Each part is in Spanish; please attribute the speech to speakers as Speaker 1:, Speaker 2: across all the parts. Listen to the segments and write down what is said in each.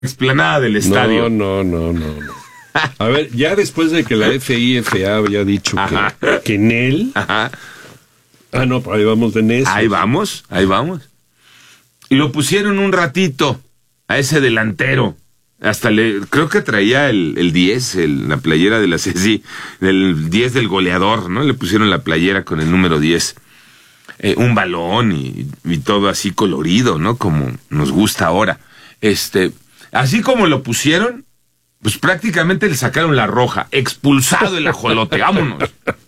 Speaker 1: explanada del estadio.
Speaker 2: No. A ver, ya después de que la FIFA había dicho que en él...
Speaker 1: Ajá.
Speaker 2: Ah, no, ahí vamos de necio.
Speaker 1: Ahí vamos. Y lo pusieron un ratito a ese delantero. Creo que traía el 10, la playera de la CSI, el 10 del goleador, ¿no? Le pusieron la playera con el número 10. Un balón y todo así colorido, ¿no? Como nos gusta ahora. Así como lo pusieron, pues prácticamente le sacaron la roja, expulsado el ajolote, vámonos.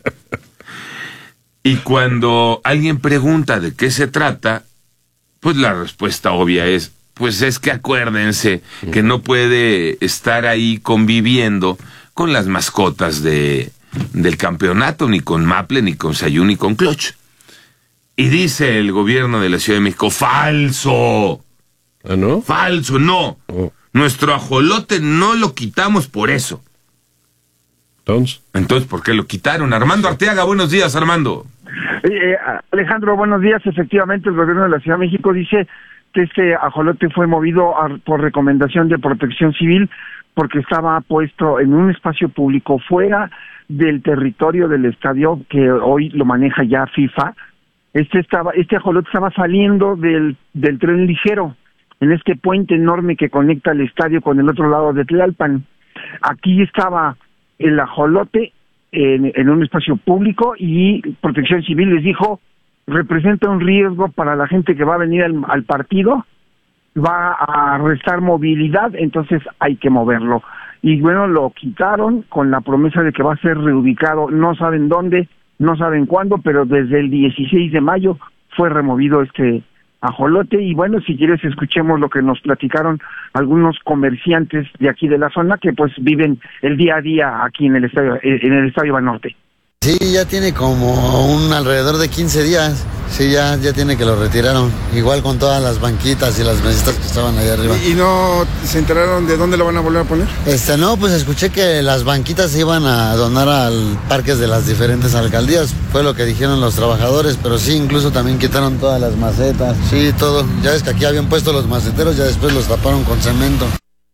Speaker 1: Y cuando alguien pregunta de qué se trata, pues la respuesta obvia es, pues es que acuérdense que no puede estar ahí conviviendo con las mascotas del campeonato, ni con Maple, ni con Sayú, ni con Clutch. Y dice el gobierno de la Ciudad de México, ¡falso!
Speaker 2: ¿Ah, no?
Speaker 1: ¡Falso, no! Oh. Nuestro ajolote no lo quitamos por eso. Entonces, ¿por qué lo quitaron? Armando Arteaga, buenos días, Armando.
Speaker 3: Alejandro, buenos días. Efectivamente, el gobierno de la Ciudad de México dice que este ajolote fue movido por recomendación de Protección Civil porque estaba puesto en un espacio público fuera del territorio del estadio que hoy lo maneja ya FIFA. Este ajolote estaba saliendo del tren ligero en este puente enorme que conecta el estadio con el otro lado de Tlalpan. Aquí estaba el ajolote en un espacio público y Protección Civil les dijo, representa un riesgo para la gente que va a venir al partido, va a restar movilidad, entonces hay que moverlo. Y bueno, lo quitaron con la promesa de que va a ser reubicado, no saben dónde, no saben cuándo, pero desde el 16 de mayo fue removido este ajolote. Y bueno, si quieres escuchemos lo que nos platicaron algunos comerciantes de aquí de la zona que pues viven el día a día aquí en el estadio Banorte.
Speaker 4: Sí, ya tiene como alrededor de 15 días. Sí, ya tiene que lo retiraron. Igual con todas las banquitas y las mesitas que estaban allá arriba.
Speaker 5: ¿Y no se enteraron de dónde lo van a volver a poner?
Speaker 4: No, pues escuché que las banquitas se iban a donar al parques de las diferentes alcaldías. Fue lo que dijeron los trabajadores, pero sí, incluso también quitaron todas las macetas. Sí, todo. Ya ves que aquí habían puesto los maceteros, ya después los taparon con cemento.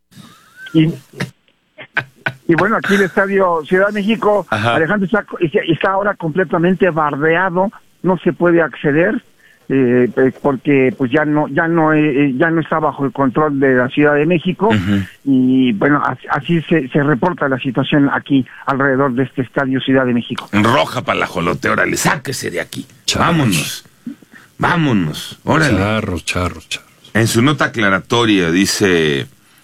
Speaker 3: Y bueno, aquí el estadio Ciudad de México, ajá, Alejandro, está ahora completamente bardeado, no se puede acceder porque pues ya no está bajo el control de la Ciudad de México. Uh-huh. Y bueno, así se reporta la situación aquí alrededor de este estadio Ciudad de México.
Speaker 1: Roja para la ajolote, órale, sáquese de aquí. Vámonos, órale.
Speaker 2: Charros.
Speaker 1: En su nota aclaratoria dice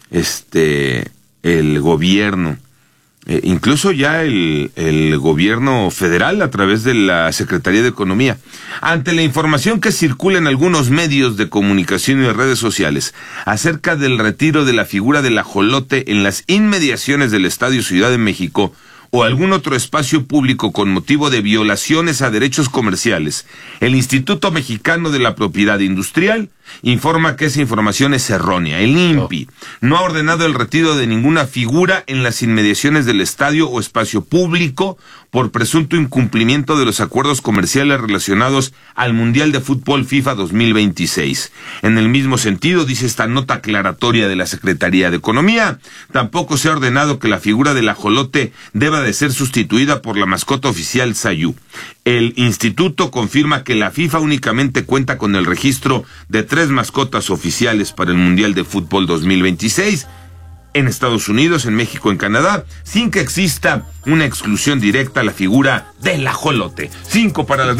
Speaker 1: el gobierno, incluso ya el gobierno federal a través de la Secretaría de Economía, ante la información que circula en algunos medios de comunicación y redes sociales acerca del retiro de la figura del ajolote en las inmediaciones del Estadio Ciudad de México o algún otro espacio público con motivo de violaciones a derechos comerciales, el Instituto Mexicano de la Propiedad Industrial informa que esa información es errónea. El INPI no ha ordenado el retiro de ninguna figura en las inmediaciones del estadio o espacio público por presunto incumplimiento de los acuerdos comerciales relacionados al Mundial de Fútbol FIFA 2026. En el mismo sentido, dice esta nota aclaratoria de la Secretaría de Economía, tampoco se ha ordenado que la figura del ajolote deba de ser sustituida por la mascota oficial Sayú. El instituto confirma que la FIFA únicamente cuenta con el registro de 3 mascotas oficiales para el Mundial de Fútbol 2026 en Estados Unidos, en México, en Canadá, sin que exista una exclusión directa a la figura del ajolote. 5 para las